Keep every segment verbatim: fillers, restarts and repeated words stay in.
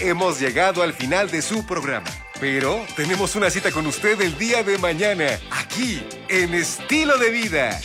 hemos llegado al final de su programa. Pero tenemos una cita con usted el día de mañana, aquí, en Estilo de Vida.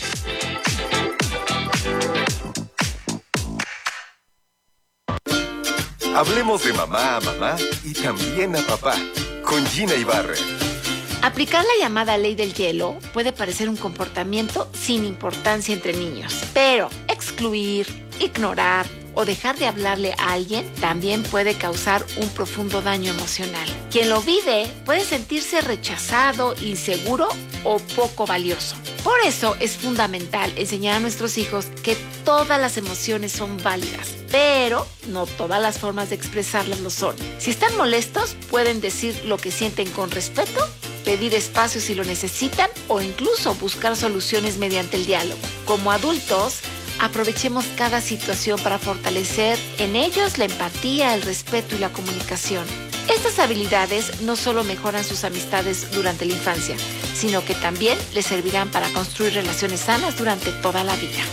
Hablemos de mamá a mamá y también a papá, con Gina Ibarra. Aplicar la llamada ley del hielo puede parecer un comportamiento sin importancia entre niños, pero excluir, ignorar o dejar de hablarle a alguien también puede causar un profundo daño emocional. Quien lo vive puede sentirse rechazado, inseguro o poco valioso. Por eso es fundamental enseñar a nuestros hijos que todas las emociones son válidas, pero no todas las formas de expresarlas lo son. Si están molestos, pueden decir lo que sienten con respeto, pedir espacio si lo necesitan o incluso buscar soluciones mediante el diálogo. Como adultos, aprovechemos cada situación para fortalecer en ellos la empatía, el respeto y la comunicación. Estas habilidades no solo mejoran sus amistades durante la infancia, sino que también les servirán para construir relaciones sanas durante toda la vida.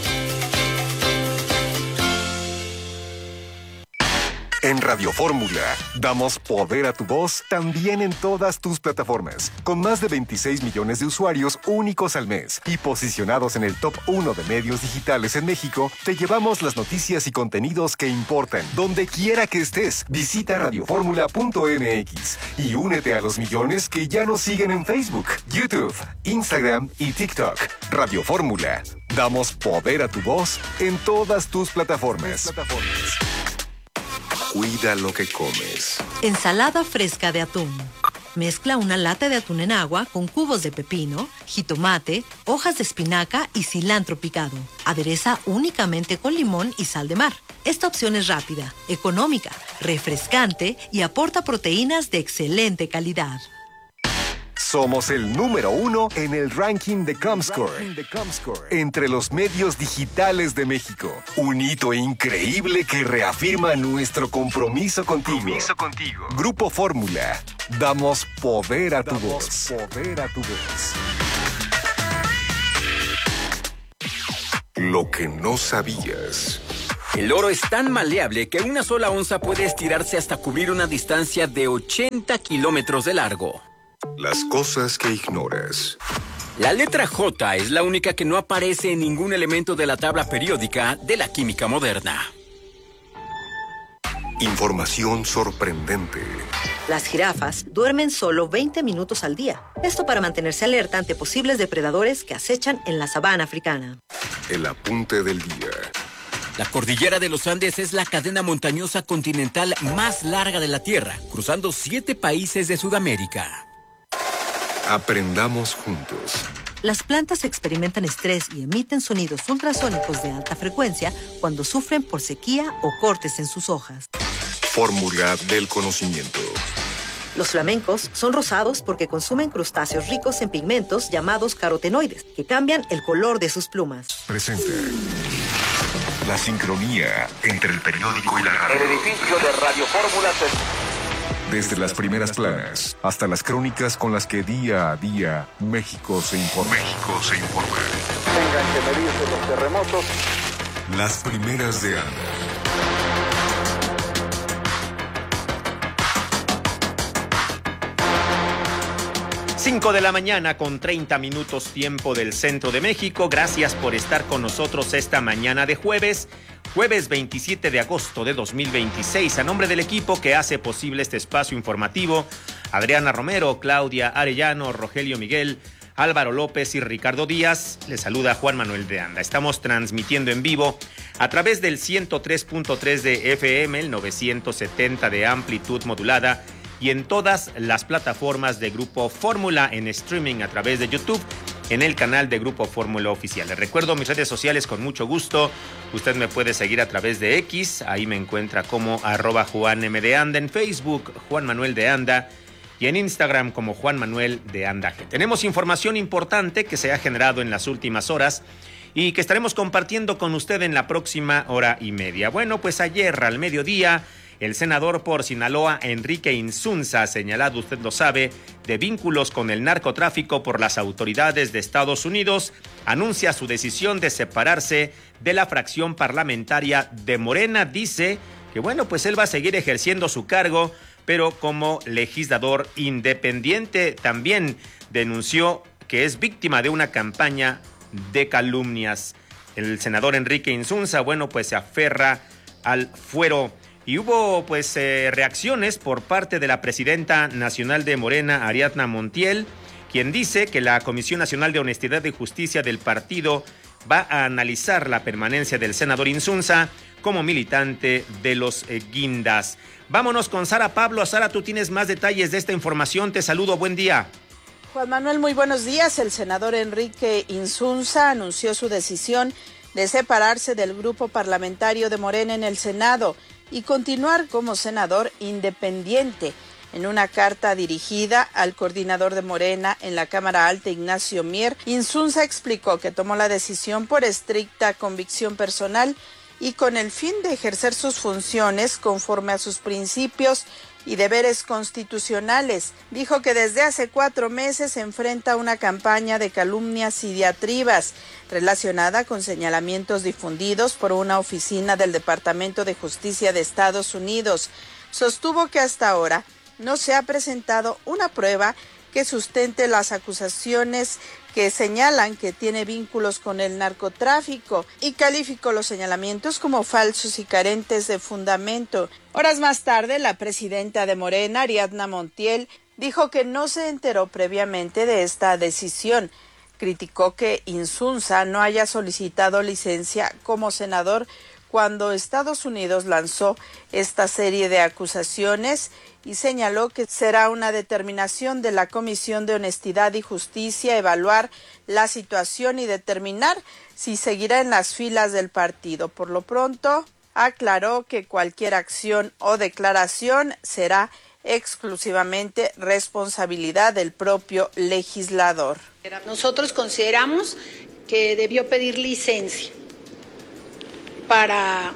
En Radio Fórmula, damos poder a tu voz también en todas tus plataformas. Con más de veintiséis millones de usuarios únicos al mes y posicionados en el top uno de medios digitales en México, te llevamos las noticias y contenidos que importan. Donde quiera que estés, visita radio fórmula punto m x y únete a los millones que ya nos siguen en Facebook, YouTube, Instagram y TikTok. Radio Fórmula, damos poder a tu voz en todas tus plataformas. Cuida lo que comes. Ensalada fresca de atún. Mezcla una lata de atún en agua con cubos de pepino, jitomate, hojas de espinaca y cilantro picado. Adereza únicamente con limón y sal de mar. Esta opción es rápida, económica, refrescante y aporta proteínas de excelente calidad. Somos el número uno en el ranking de Comscore, entre los medios digitales de México. Un hito increíble que reafirma nuestro compromiso contigo. Compromiso contigo. Grupo Fórmula. Damos poder a tu voz. Poder a tu voz. Lo que no sabías. El oro es tan maleable que una sola onza puede estirarse hasta cubrir una distancia de ochenta kilómetros de largo. Las cosas que ignoras. La letra J es la única que no aparece en ningún elemento de la tabla periódica de la química moderna. Información sorprendente. Las jirafas duermen solo veinte minutos al día. Esto para mantenerse alerta ante posibles depredadores que acechan en la sabana africana. El apunte del día. La cordillera de los Andes es la cadena montañosa continental más larga de la Tierra, cruzando siete países de Sudamérica. Aprendamos juntos. Las plantas experimentan estrés y emiten sonidos ultrasónicos de alta frecuencia cuando sufren por sequía o cortes en sus hojas. Fórmula del conocimiento. Los flamencos son rosados porque consumen crustáceos ricos en pigmentos llamados carotenoides, que cambian el color de sus plumas. Presenta la sincronía entre el periódico y la radio. El edificio de Radio Fórmula se... Desde las primeras planas hasta las crónicas con las que día a día México se informa. México se informa. Tengan que medirse los terremotos. Las primeras de Ana. cinco de la mañana con treinta minutos tiempo del centro de México. Gracias por estar con nosotros esta mañana de jueves. Jueves veintisiete de agosto de dos mil veintiséis, a nombre del equipo que hace posible este espacio informativo, Adriana Romero, Claudia Arellano, Rogelio Miguel, Álvaro López y Ricardo Díaz, les saluda Juan Manuel de Anda. Estamos transmitiendo en vivo a través del ciento tres punto tres de F M, el novecientos setenta de amplitud modulada y en todas las plataformas de Grupo Fórmula en streaming a través de YouTube, en el canal de Grupo Fórmula Oficial. Les recuerdo mis redes sociales con mucho gusto. Usted me puede seguir a través de X, ahí me encuentra como arroba Juan M de Anda, en Facebook Juan Manuel de Anda y en Instagram como Juan Manuel de Anda G. Tenemos información importante que se ha generado en las últimas horas y que estaremos compartiendo con usted en la próxima hora y media. Bueno, pues ayer al mediodía, el senador por Sinaloa, Enrique Insunza, señalado, usted lo sabe, de vínculos con el narcotráfico por las autoridades de Estados Unidos, anuncia su decisión de separarse de la fracción parlamentaria de Morena. Dice que bueno, pues él va a seguir ejerciendo su cargo, pero como legislador independiente. También denunció que es víctima de una campaña de calumnias. El senador Enrique Insunza, bueno, pues se aferra al fuero. Y hubo pues eh, reacciones por parte de la presidenta nacional de Morena, Ariadna Montiel, quien dice que la Comisión Nacional de Honestidad y Justicia del partido va a analizar la permanencia del senador Insunza como militante de los eh, guindas. Vámonos con Sara Pablo. Sara, tú tienes más detalles de esta información. Te saludo, buen día. Juan Manuel, muy buenos días. El senador Enrique Insunza anunció su decisión de separarse del grupo parlamentario de Morena en el Senado y continuar como senador independiente. En una carta dirigida al coordinador de Morena en la Cámara Alta, Ignacio Mier, Insunza explicó que tomó la decisión por estricta convicción personal y con el fin de ejercer sus funciones conforme a sus principios y deberes constitucionales. Dijo que desde hace cuatro meses enfrenta una campaña de calumnias y diatribas relacionada con señalamientos difundidos por una oficina del Departamento de Justicia de Estados Unidos. Sostuvo que hasta ahora no se ha presentado una prueba que sustente las acusaciones que señalan que tiene vínculos con el narcotráfico y calificó los señalamientos como falsos y carentes de fundamento. Horas más tarde, la presidenta de Morena, Ariadna Montiel, dijo que no se enteró previamente de esta decisión. Criticó que Insunza no haya solicitado licencia como senador cuando Estados Unidos lanzó esta serie de acusaciones y señaló que será una determinación de la Comisión de Honestidad y Justicia evaluar la situación y determinar si seguirá en las filas del partido. Por lo pronto, aclaró que cualquier acción o declaración será exclusivamente responsabilidad del propio legislador. Nosotros consideramos que debió pedir licencia para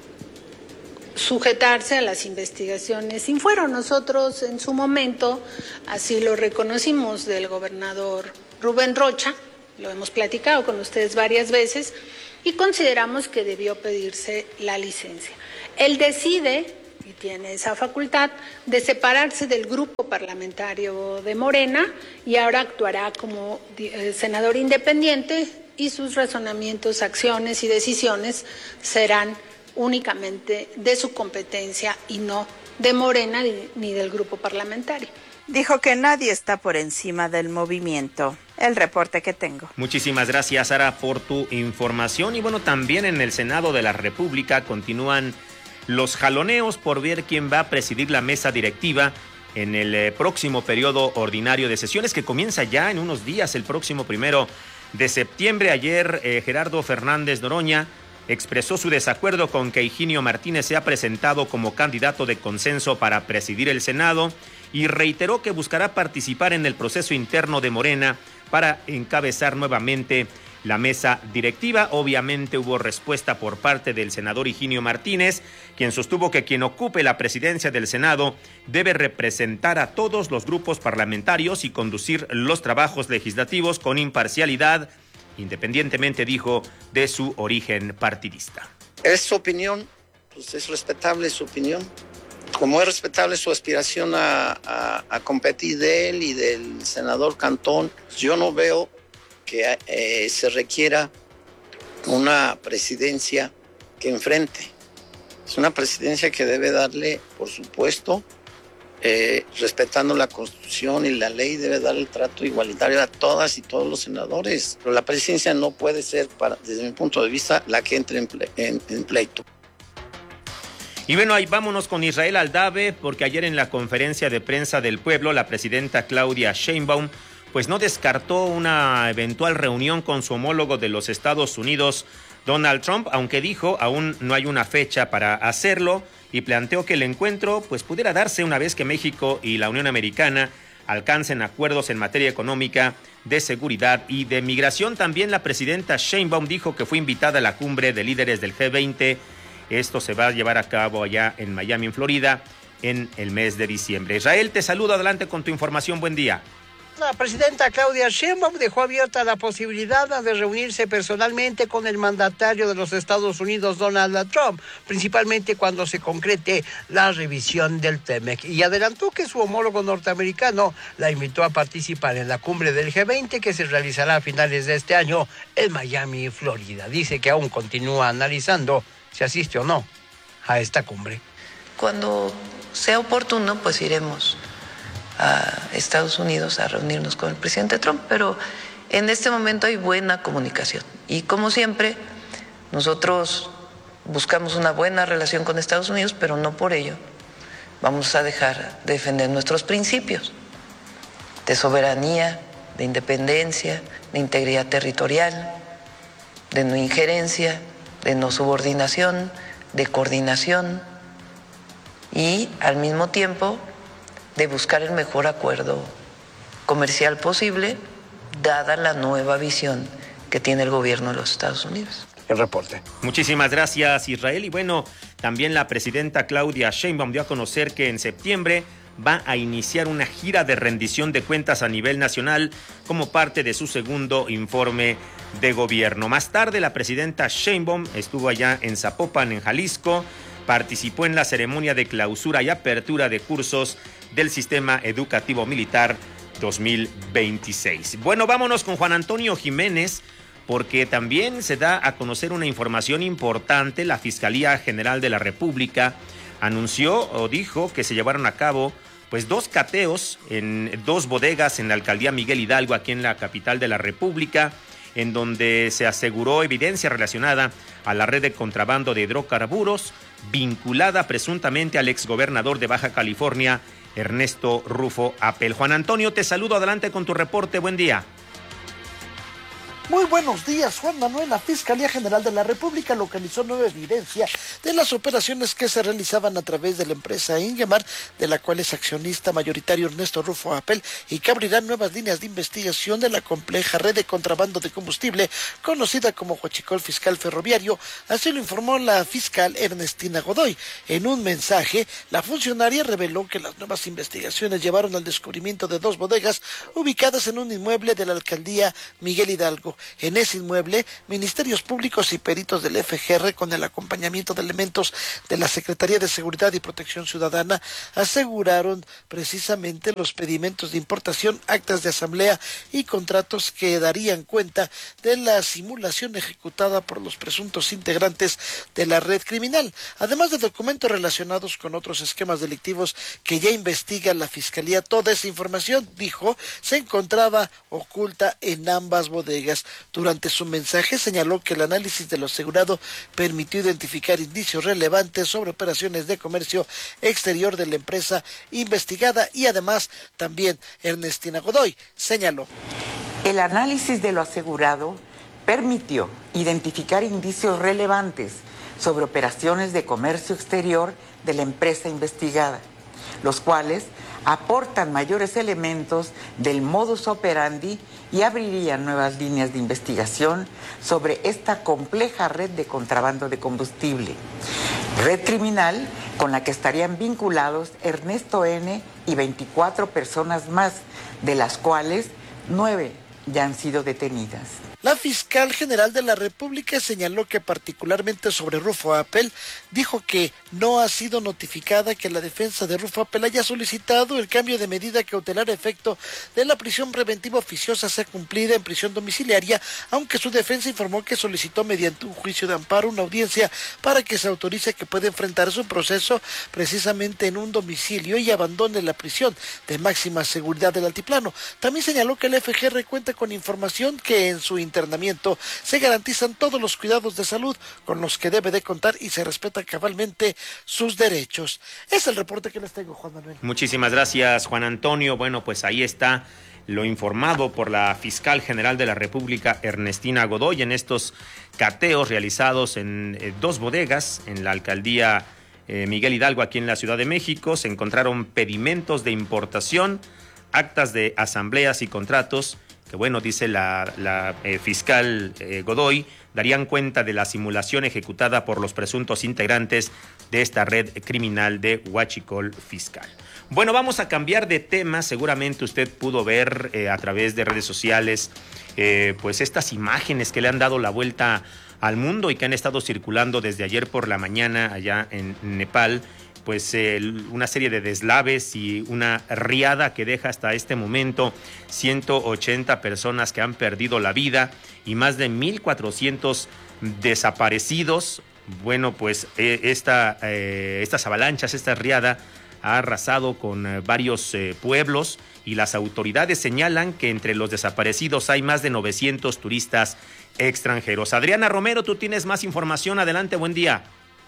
sujetarse a las investigaciones sin fuero. Nosotros en su momento así lo reconocimos del gobernador Rubén Rocha, lo hemos platicado con ustedes varias veces y consideramos que debió pedirse la licencia. Él decide y tiene esa facultad de separarse del grupo parlamentario de Morena y ahora actuará como senador independiente y sus razonamientos, acciones y decisiones serán únicamente de su competencia y no de Morena ni del grupo parlamentario. Dijo que nadie está por encima del movimiento. El reporte que tengo. Muchísimas gracias, Sara, por tu información. Y bueno, también en el Senado de la República continúan los jaloneos por ver quién va a presidir la mesa directiva en el eh, próximo periodo ordinario de sesiones que comienza ya en unos días, el próximo primero de septiembre. Ayer eh, Gerardo Fernández Noroña expresó su desacuerdo con que Higinio Martínez sea presentado como candidato de consenso para presidir el Senado y reiteró que buscará participar en el proceso interno de Morena para encabezar nuevamente la mesa directiva. Obviamente hubo respuesta por parte del senador Higinio Martínez, quien sostuvo que quien ocupe la presidencia del Senado debe representar a todos los grupos parlamentarios y conducir los trabajos legislativos con imparcialidad, independientemente, dijo, de su origen partidista. Es su opinión, pues es respetable su opinión, como es respetable su aspiración a, a, a competir de él y del senador Cantón. Yo no veo que eh, se requiera una presidencia que enfrente. Es una presidencia que debe darle, por supuesto, eh, respetando la Constitución y la ley, debe dar el trato igualitario a todas y todos los senadores. Pero la presidencia no puede ser, para, desde mi punto de vista, la que entre en, ple, en, en pleito. Y bueno, ahí vámonos con Israel Aldave, porque ayer en la conferencia de prensa del pueblo, la presidenta Claudia Sheinbaum pues no descartó una eventual reunión con su homólogo de los Estados Unidos, Donald Trump, aunque dijo aún no hay una fecha para hacerlo y planteó que el encuentro pues pudiera darse una vez que México y la Unión Americana alcancen acuerdos en materia económica, de seguridad y de migración. También la presidenta Sheinbaum dijo que fue invitada a la cumbre de líderes del G veinte. Esto se va a llevar a cabo allá en Miami, en Florida, en el mes de diciembre. Israel, te saludo, adelante con tu información, buen día. La presidenta Claudia Sheinbaum dejó abierta la posibilidad de reunirse personalmente con el mandatario de los Estados Unidos, Donald Trump, principalmente cuando se concrete la revisión del TEMEC, y adelantó que su homólogo norteamericano la invitó a participar en la cumbre del G veinte que se realizará a finales de este año en Miami, Florida. Dice que aún continúa analizando si asiste o no a esta cumbre. Cuando sea oportuno, pues iremos a Estados Unidos a reunirnos con el presidente Trump, pero en este momento hay buena comunicación y, como siempre, nosotros buscamos una buena relación con Estados Unidos, pero no por ello vamos a dejar de defender nuestros principios de soberanía, de independencia, de integridad territorial, de no injerencia, de no subordinación, de coordinación y, al mismo tiempo, de buscar el mejor acuerdo comercial posible, dada la nueva visión que tiene el gobierno de los Estados Unidos. El reporte. Muchísimas gracias, Israel. Y bueno, también la presidenta Claudia Sheinbaum dio a conocer que en septiembre va a iniciar una gira de rendición de cuentas a nivel nacional como parte de su segundo informe de gobierno. Más tarde, la presidenta Sheinbaum estuvo allá en Zapopan, en Jalisco, participó en la ceremonia de clausura y apertura de cursos del Sistema Educativo Militar dos mil veintiséis. Bueno, vámonos con Juan Antonio Jiménez, porque también se da a conocer una información importante. La Fiscalía General de la República anunció o dijo que se llevaron a cabo pues dos cateos en dos bodegas en la alcaldía Miguel Hidalgo, aquí en la capital de la República, en donde se aseguró evidencia relacionada a la red de contrabando de hidrocarburos vinculada presuntamente al exgobernador de Baja California, Ernesto Rufo Apel. Juan Antonio, te saludo, adelante con tu reporte, buen día. Muy buenos días, Juan Manuel. La Fiscalía General de la República localizó nueva evidencia de las operaciones que se realizaban a través de la empresa Ingemar, de la cual es accionista mayoritario Ernesto Rufo Apel, y que abrirán nuevas líneas de investigación de la compleja red de contrabando de combustible, conocida como Huachicol Fiscal Ferroviario. Así lo informó la fiscal Ernestina Godoy. En un mensaje, la funcionaria reveló que las nuevas investigaciones llevaron al descubrimiento de dos bodegas ubicadas en un inmueble de la alcaldía Miguel Hidalgo. En ese inmueble, ministerios públicos y peritos del F G R, con el acompañamiento de elementos de la Secretaría de Seguridad y Protección Ciudadana, aseguraron precisamente los pedimentos de importación, actas de asamblea y contratos que darían cuenta de la simulación ejecutada por los presuntos integrantes de la red criminal, además de documentos relacionados con otros esquemas delictivos que ya investiga la Fiscalía. Toda esa información, dijo, se encontraba oculta en ambas bodegas. Durante su mensaje señaló que el análisis de lo asegurado permitió identificar indicios relevantes sobre operaciones de comercio exterior de la empresa investigada, y además también Ernestina Godoy señaló. El análisis de lo asegurado permitió identificar indicios relevantes sobre operaciones de comercio exterior de la empresa investigada, los cuales aportan mayores elementos del modus operandi y abrirían nuevas líneas de investigación sobre esta compleja red de contrabando de combustible. Red criminal con la que estarían vinculados Ernesto N. y veinticuatro personas más, de las cuales nueve ya han sido detenidas. La fiscal general de la República señaló que particularmente sobre Rufo Apel, dijo que no ha sido notificada que la defensa de Rufo Apel haya solicitado el cambio de medida cautelar a efecto de la prisión preventiva oficiosa sea cumplida en prisión domiciliaria, aunque su defensa informó que solicitó mediante un juicio de amparo una audiencia para que se autorice que pueda enfrentar su proceso precisamente en un domicilio y abandone la prisión de máxima seguridad del altiplano. También señaló que el F G R cuenta con información que en su internamiento se garantizan todos los cuidados de salud con los que debe de contar y se respetan cabalmente sus derechos. Es el reporte que les tengo, Juan Manuel. Muchísimas gracias, Juan Antonio. Bueno, pues ahí está lo informado por la fiscal general de la República, Ernestina Godoy, en estos cateos realizados en eh, dos bodegas en la alcaldía eh, Miguel Hidalgo, aquí en la Ciudad de México. Se encontraron pedimentos de importación, actas de asambleas y contratos que, bueno, dice la, la eh, fiscal eh, Godoy, darían cuenta de la simulación ejecutada por los presuntos integrantes de esta red criminal de huachicol fiscal. Bueno, vamos a cambiar de tema. Seguramente usted pudo ver eh, a través de redes sociales eh, pues estas imágenes que le han dado la vuelta al mundo y que han estado circulando desde ayer por la mañana allá en Nepal, pues eh, una serie de deslaves y una riada que deja hasta este momento ciento ochenta personas que han perdido la vida y más de mil cuatrocientos desaparecidos. Bueno, pues eh, esta, eh, estas avalanchas, esta riada ha arrasado con eh, varios eh, pueblos y las autoridades señalan que entre los desaparecidos hay más de novecientos turistas extranjeros. Adriana Romero, tú tienes más información. Adelante, buen día.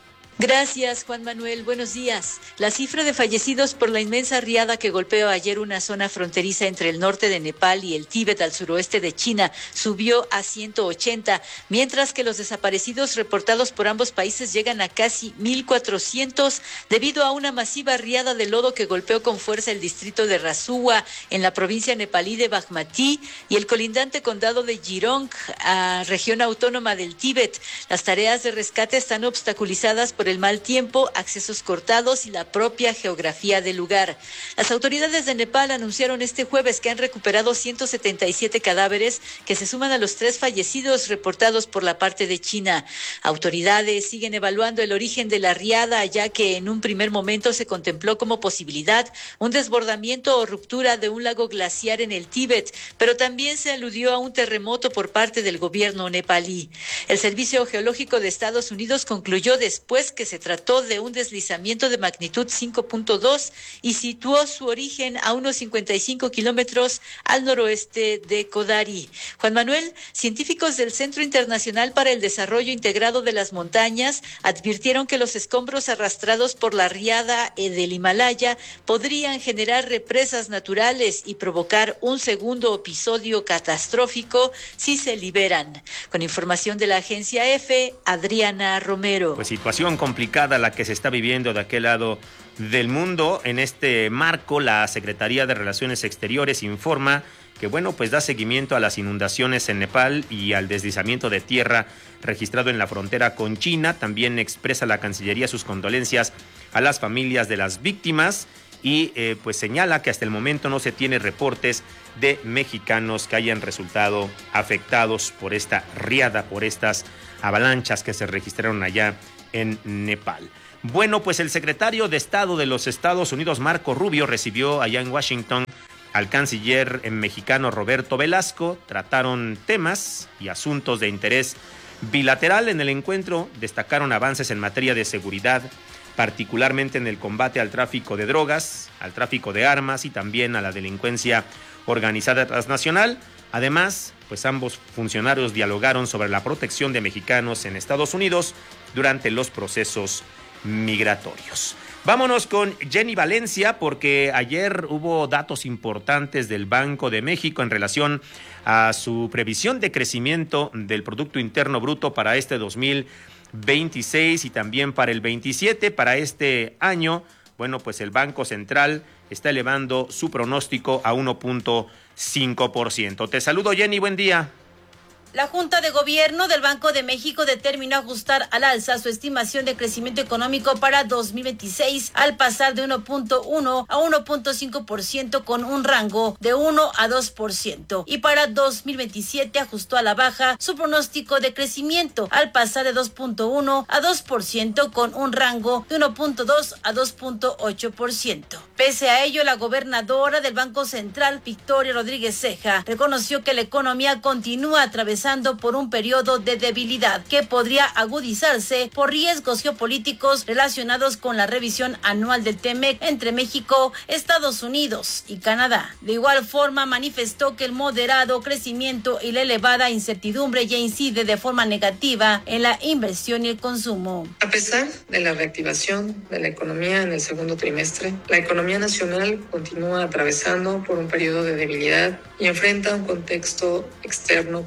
Gracias, Juan Manuel. Buenos días. La cifra de fallecidos por la inmensa riada que golpeó ayer una zona fronteriza entre el norte de Nepal y el Tíbet al suroeste de China subió a ciento ochenta, mientras que los desaparecidos reportados por ambos países llegan a casi mil cuatrocientos debido a una masiva riada de lodo que golpeó con fuerza el distrito de Rasuwa en la provincia nepalí de Bagmati y el colindante condado de Jirong, a región autónoma del Tíbet. Las tareas de rescate están obstaculizadas por el mal tiempo, accesos cortados y la propia geografía del lugar. Las autoridades de Nepal anunciaron este jueves que han recuperado ciento setenta y siete cadáveres que se suman a los tres fallecidos reportados por la parte de China. Autoridades siguen evaluando el origen de la riada, ya que en un primer momento se contempló como posibilidad un desbordamiento o ruptura de un lago glaciar en el Tíbet, pero también se aludió a un terremoto por parte del gobierno nepalí. El Servicio Geológico de Estados Unidos concluyó después que se trató de un deslizamiento de magnitud cinco punto dos y situó su origen a unos cincuenta y cinco kilómetros al noroeste de Kodari. Juan Manuel, científicos del Centro Internacional para el Desarrollo Integrado de las Montañas advirtieron que los escombros arrastrados por la riada del Himalaya podrían generar represas naturales y provocar un segundo episodio catastrófico si se liberan. Con información de la agencia EFE, Adriana Romero. Pues situación complicada la que se está viviendo de aquel lado del mundo. En este marco, la Secretaría de Relaciones Exteriores informa que, bueno, pues da seguimiento a las inundaciones en Nepal y al deslizamiento de tierra registrado en la frontera con China. También expresa la Cancillería sus condolencias a las familias de las víctimas y eh, pues señala que hasta el momento no se tiene reportes de mexicanos que hayan resultado afectados por esta riada, por estas avalanchas que se registraron allá en Nepal. Bueno, pues el secretario de Estado de los Estados Unidos, Marco Rubio, recibió allá en Washington al canciller mexicano Roberto Velasco. Trataron temas y asuntos de interés bilateral. En el encuentro destacaron avances en materia de seguridad, particularmente en el combate al tráfico de drogas, al tráfico de armas y también a la delincuencia organizada transnacional. Además, pues ambos funcionarios dialogaron sobre la protección de mexicanos en Estados Unidos durante los procesos migratorios. Vámonos con Jenny Valencia, porque ayer hubo datos importantes del Banco de México en relación a su previsión de crecimiento del Producto Interno Bruto para este dos mil veintiséis y también para el veintisiete. Para este año, bueno, pues el Banco Central está elevando su pronóstico a uno punto cinco por ciento. Te saludo, Jenny, buen día. La Junta de Gobierno del Banco de México determinó ajustar al alza su estimación de crecimiento económico para dos mil veintiséis al pasar de uno punto uno a uno punto cinco por ciento con un rango de uno a dos por ciento. Y para dos mil veintisiete ajustó a la baja su pronóstico de crecimiento al pasar de dos punto uno a dos por ciento con un rango de uno punto dos a dos punto ocho por ciento. Pese a ello, la gobernadora del Banco Central, Victoria Rodríguez Ceja, reconoció que la economía continúa atravesando por un periodo de debilidad que podría agudizarse por riesgos geopolíticos relacionados con la revisión anual del TEMEC entre México, Estados Unidos y Canadá. De igual forma, manifestó que el moderado crecimiento y la elevada incertidumbre ya incide de forma negativa en la inversión y el consumo. A pesar de la reactivación de la economía en el segundo trimestre, la economía nacional continúa atravesando por un periodo de debilidad y enfrenta un contexto externo complejo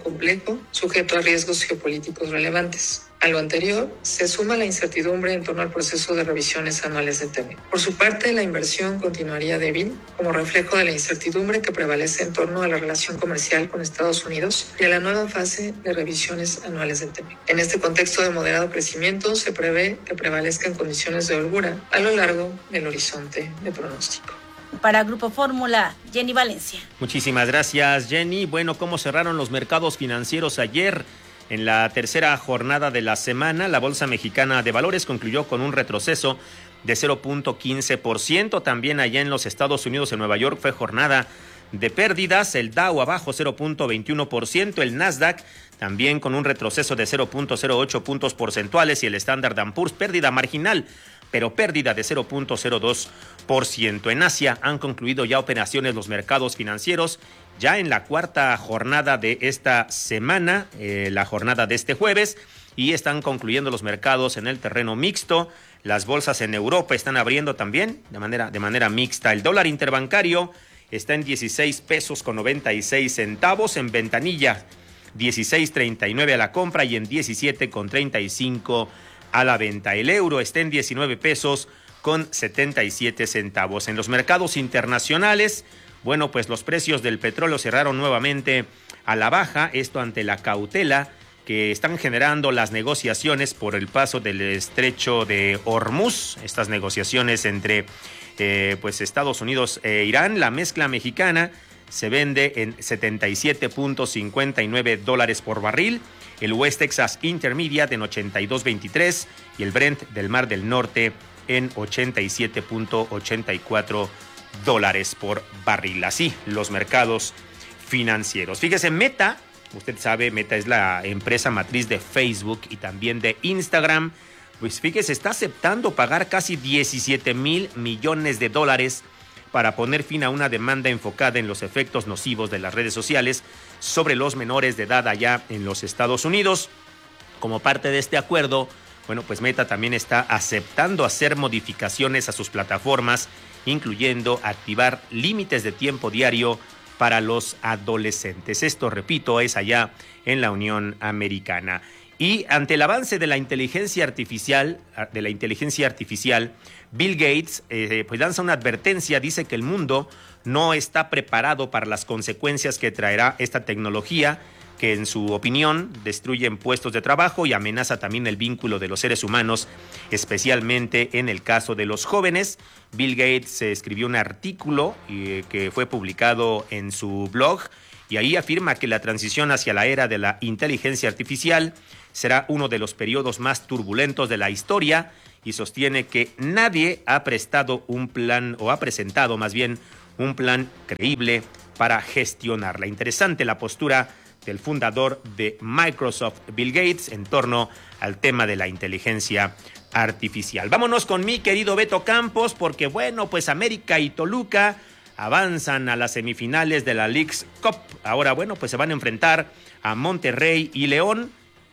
México, sujeto a riesgos geopolíticos relevantes. A lo anterior, se suma la incertidumbre en torno al proceso de revisiones anuales de T E M E C. Por su parte, la inversión continuaría débil, como reflejo de la incertidumbre que prevalece en torno a la relación comercial con Estados Unidos y a la nueva fase de revisiones anuales de T E M E C. En este contexto de moderado crecimiento, se prevé que prevalezcan condiciones de holgura a lo largo del horizonte de pronóstico. Para Grupo Fórmula, Jenny Valencia. Muchísimas gracias, Jenny. Bueno, ¿cómo cerraron los mercados financieros ayer? En la tercera jornada de la semana, la Bolsa Mexicana de Valores concluyó con un retroceso de cero punto quince por ciento. También allá en los Estados Unidos, en Nueva York, fue jornada de pérdidas. El Dow abajo cero punto veintiuno por ciento, el Nasdaq también con un retroceso de cero punto cero ocho puntos porcentuales y el Standard and Poor's pérdida marginal, pero pérdida de cero punto cero dos por ciento. En Asia han concluido ya operaciones los mercados financieros ya en la cuarta jornada de esta semana, eh, la jornada de este jueves, y están concluyendo los mercados en el terreno mixto. Las bolsas en Europa están abriendo también de manera, de manera mixta. El dólar interbancario está en dieciséis pesos con noventa y seis centavos, en ventanilla dieciséis treinta y nueve a la compra y en diecisiete con treinta y cinco a la venta. El euro está en diecinueve pesos con setenta y siete centavos. En los mercados internacionales, bueno, pues los precios del petróleo cerraron nuevamente a la baja, esto ante la cautela que están generando las negociaciones por el paso del estrecho de Hormuz, estas negociaciones entre eh, pues Estados Unidos e Irán. La mezcla mexicana se vende en setenta y siete punto cincuenta y nueve dólares por barril, el West Texas Intermediate en ochenta y dos veintitrés y el Brent del Mar del Norte en ochenta y siete punto ochenta y cuatro dólares por barril. Así los mercados financieros. Fíjese, Meta, usted sabe, Meta es la empresa matriz de Facebook y también de Instagram. Pues fíjese, está aceptando pagar casi diecisiete mil millones de dólares para poner fin a una demanda enfocada en los efectos nocivos de las redes sociales sobre los menores de edad allá en los Estados Unidos. Como parte de este acuerdo, bueno, pues Meta también está aceptando hacer modificaciones a sus plataformas, incluyendo activar límites de tiempo diario para los adolescentes. Esto, repito, es allá en la Unión Americana. Y ante el avance de la inteligencia artificial, de la inteligencia artificial, Bill Gates eh, pues lanza una advertencia, dice que el mundo no está preparado para las consecuencias que traerá esta tecnología, que en su opinión destruyen puestos de trabajo y amenaza también el vínculo de los seres humanos, especialmente en el caso de los jóvenes. Bill Gates escribió un artículo eh, que fue publicado en su blog y ahí afirma que la transición hacia la era de la inteligencia artificial será uno de los periodos más turbulentos de la historia y sostiene que nadie ha prestado un plan o ha presentado más bien un plan creíble para gestionarla. Interesante la postura del fundador de Microsoft, Bill Gates, en torno al tema de la inteligencia artificial. Vámonos con mi querido Beto Campos, porque bueno, pues América y Toluca avanzan a las semifinales de la Leagues Cup. Ahora, bueno, pues se van a enfrentar a Monterrey y León,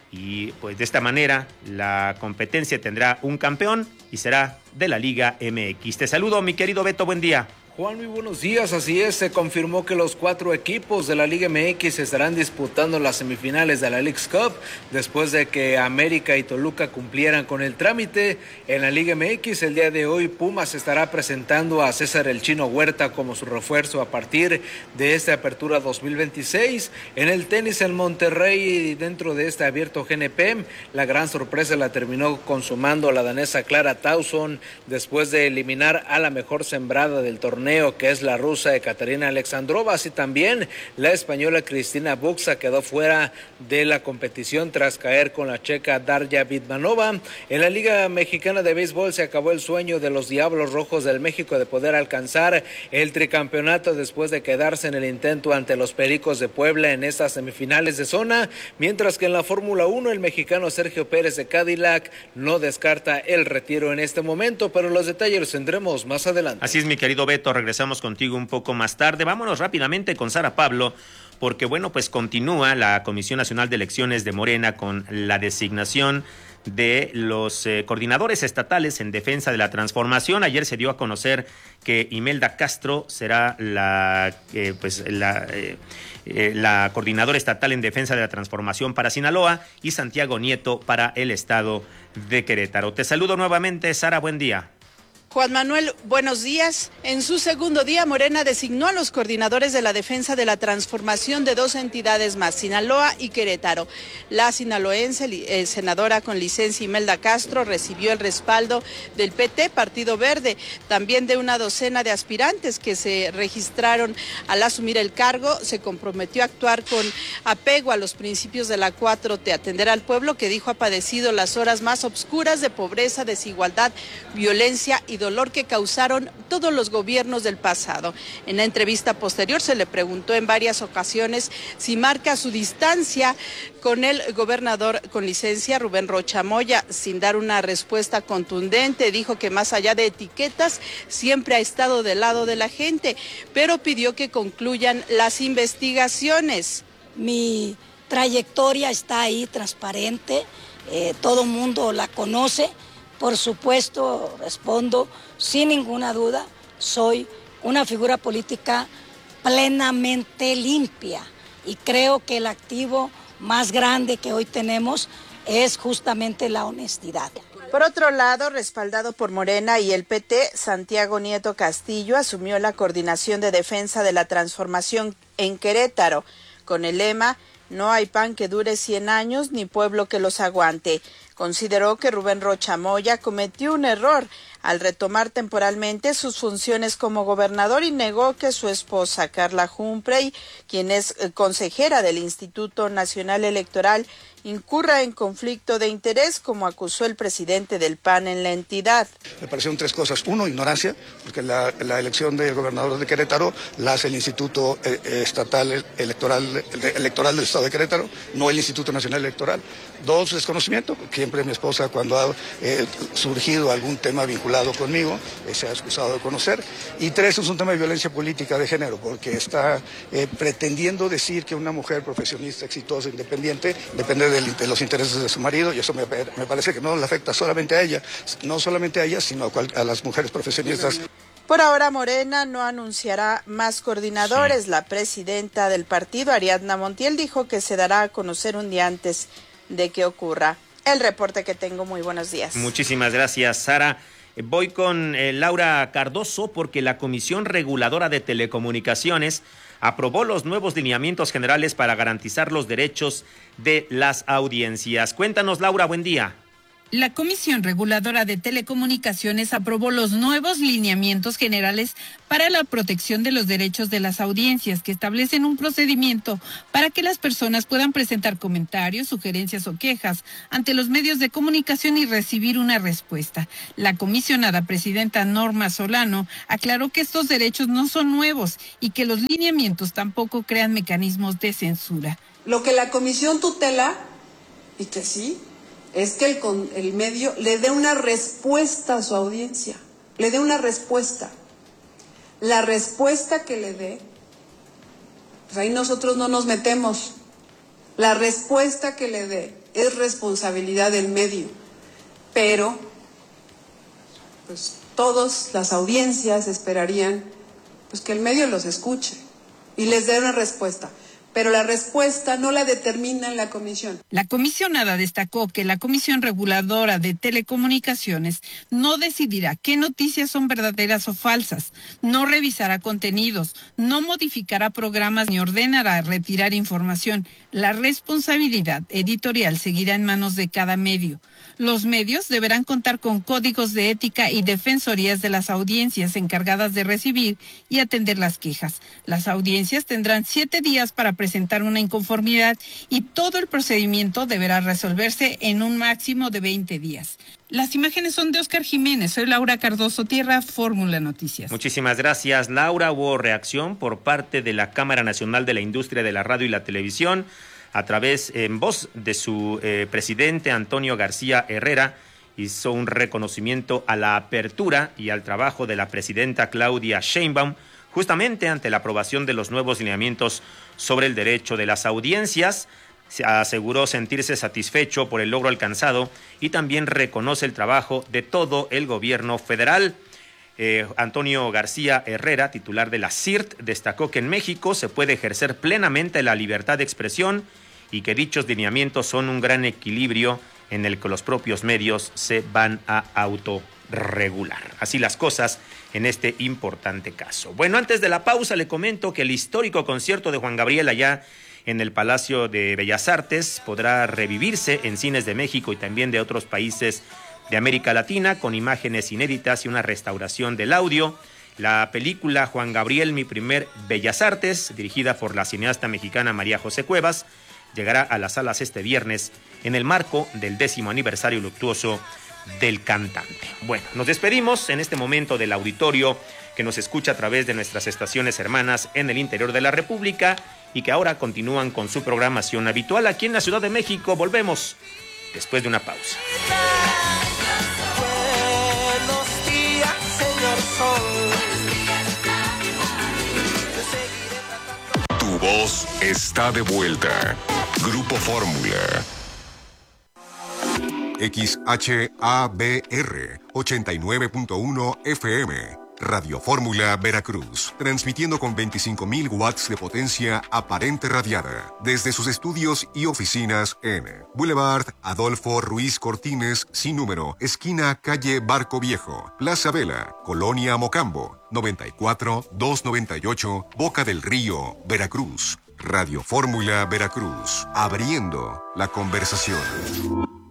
y pues de esta manera la competencia tendrá un campeón y será de la Liga M X. Te saludo, mi querido Beto, buen día. Juan, muy buenos días. Así es, se confirmó que los cuatro equipos de la Liga M X estarán disputando las semifinales de la Leagues Cup después de que América y Toluca cumplieran con el trámite. En la Liga M X el día de hoy Pumas estará presentando a César el Chino Huerta como su refuerzo a partir de esta apertura dos mil veintiséis. En el tenis, en Monterrey, dentro de este abierto G N P, la gran sorpresa la terminó consumando la danesa Clara Tauson después de eliminar a la mejor sembrada del torneo, que es la rusa Ekaterina Alexandrova. Así también la española Cristina Buxa quedó fuera de la competición tras caer con la checa Darya Vidmanova. En la Liga Mexicana de Béisbol se acabó el sueño de los Diablos Rojos del México de poder alcanzar el tricampeonato después de quedarse en el intento ante los Pericos de Puebla en estas semifinales de zona, mientras que en la Fórmula uno el mexicano Sergio Pérez de Cadillac no descarta el retiro en este momento, pero los detalles los tendremos más adelante. Así es, mi querido Beto, regresamos contigo un poco más tarde. Vámonos rápidamente con Sara Pablo, porque bueno, pues continúa la Comisión Nacional de Elecciones de Morena con la designación de los eh, coordinadores estatales en defensa de la transformación. Ayer se dio a conocer que Imelda Castro será la, eh, pues, la, eh, eh, la coordinadora estatal en defensa de la transformación para Sinaloa y Santiago Nieto para el estado de Querétaro. Te saludo nuevamente, Sara, buen día. Juan Manuel, buenos días. En su segundo día, Morena designó a los coordinadores de la defensa de la transformación de dos entidades más, Sinaloa y Querétaro. La sinaloense, eh, senadora con licencia Imelda Castro, recibió el respaldo del P T, Partido Verde, también de una docena de aspirantes que se registraron al asumir el cargo. Se comprometió a actuar con apego a los principios de la cuatro T, atender al pueblo que dijo ha padecido las horas más oscuras de pobreza, desigualdad, violencia y dolor que causaron todos los gobiernos del pasado. En la entrevista posterior se le preguntó en varias ocasiones si marca su distancia con el gobernador con licencia Rubén Rocha Moya. Sin dar una respuesta contundente, dijo que más allá de etiquetas siempre ha estado del lado de la gente, pero pidió que concluyan las investigaciones. Mi trayectoria está ahí transparente, eh, todo mundo la conoce. Por supuesto, respondo sin ninguna duda, soy una figura política plenamente limpia y creo que el activo más grande que hoy tenemos es justamente la honestidad. Por otro lado, respaldado por Morena y el P T, Santiago Nieto Castillo asumió la coordinación de defensa de la transformación en Querétaro, con el lema "No hay pan que dure cien años ni pueblo que los aguante". Consideró que Rubén Rocha Moya cometió un error al retomar temporalmente sus funciones como gobernador y negó que su esposa, Carla Humphrey, quien es consejera del Instituto Nacional Electoral, incurra en conflicto de interés, como acusó el presidente del P A N en la entidad. Me parecieron tres cosas. Uno, ignorancia, porque la, la elección del gobernador de Querétaro la hace el Instituto eh, Estatal Electoral, Electoral del Estado de Querétaro, no el Instituto Nacional Electoral. Dos, desconocimiento. Siempre mi esposa, cuando ha eh, surgido algún tema vinculado conmigo, eh, se ha excusado de conocer. Y tres, es un tema de violencia política de género, porque está eh, pretendiendo decir que una mujer profesionista, exitosa, independiente, depende de, de los intereses de su marido, y eso me, me parece que no le afecta solamente a ella, no solamente a ella, sino a, cual, a las mujeres profesionistas. Por ahora, Morena no anunciará más coordinadores. Sí. La presidenta del partido, Ariadna Montiel, dijo que se dará a conocer un día antes de que ocurra. El reporte que tengo. Muy buenos días. Muchísimas gracias, Sara. Voy con eh, Laura Cardoso, porque la Comisión Reguladora de Telecomunicaciones aprobó los nuevos lineamientos generales para garantizar los derechos de las audiencias. Cuéntanos, Laura, buen día. La Comisión Reguladora de Telecomunicaciones aprobó los nuevos lineamientos generales para la protección de los derechos de las audiencias, que establecen un procedimiento para que las personas puedan presentar comentarios, sugerencias o quejas ante los medios de comunicación y recibir una respuesta. La comisionada presidenta Norma Solano aclaró que estos derechos no son nuevos y que los lineamientos tampoco crean mecanismos de censura. Lo que la comisión tutela, y que sí, es que el, el medio le dé una respuesta a su audiencia, le dé una respuesta. La respuesta que le dé, pues ahí nosotros no nos metemos. La respuesta que le dé es responsabilidad del medio, pero pues todas las audiencias esperarían pues que el medio los escuche y les dé una respuesta. Pero la respuesta no la determina la comisión. La comisionada destacó que la Comisión Reguladora de Telecomunicaciones no decidirá qué noticias son verdaderas o falsas, no revisará contenidos, no modificará programas ni ordenará retirar información. La responsabilidad editorial seguirá en manos de cada medio. Los medios deberán contar con códigos de ética y defensorías de las audiencias encargadas de recibir y atender las quejas. Las audiencias tendrán siete días para presentar una inconformidad y todo el procedimiento deberá resolverse en un máximo de veinte días. Las imágenes son de Oscar Jiménez. Soy Laura Cardoso Tierra, Fórmula Noticias. Muchísimas gracias, Laura. Hubo reacción por parte de la Cámara Nacional de la Industria de la Radio y la Televisión a través, en voz de su eh, presidente, Antonio García Herrera. Hizo un reconocimiento a la apertura y al trabajo de la presidenta Claudia Sheinbaum, justamente ante la aprobación de los nuevos lineamientos sobre el derecho de las audiencias. aseguró sentirse satisfecho por el logro alcanzado y también reconoce el trabajo de todo el gobierno federal. Eh, Antonio García Herrera, titular de la C I R T, destacó que en México se puede ejercer plenamente la libertad de expresión y que dichos lineamientos son un gran equilibrio en el que los propios medios se van a autorregular. Así las cosas en este importante caso. Bueno, antes de la pausa le comento que el histórico concierto de Juan Gabriel allá en el Palacio de Bellas Artes podrá revivirse en cines de México y también de otros países de América Latina con imágenes inéditas y una restauración del audio. La película Juan Gabriel, mi primer Bellas Artes, dirigida por la cineasta mexicana María José Cuevas, llegará a las salas este viernes en el marco del décimo aniversario luctuoso del cantante. Bueno, nos despedimos en este momento del auditorio que nos escucha a través de nuestras estaciones hermanas en el interior de la República y que ahora continúan con su programación habitual aquí en la Ciudad de México. Volvemos después de una pausa. Buenos días, señor Sol. Tu voz está de vuelta. Grupo Fórmula. X H A B R ochenta y nueve punto uno F M. Radio Fórmula Veracruz, transmitiendo con veinticinco mil watts de potencia aparente radiada desde sus estudios y oficinas en Boulevard Adolfo Ruiz Cortines, sin número, esquina calle Barco Viejo, Plaza Vela, Colonia Mocambo, noventa y cuatro mil doscientos noventa y ocho, Boca del Río, Veracruz. Radio Fórmula Veracruz, abriendo la conversación.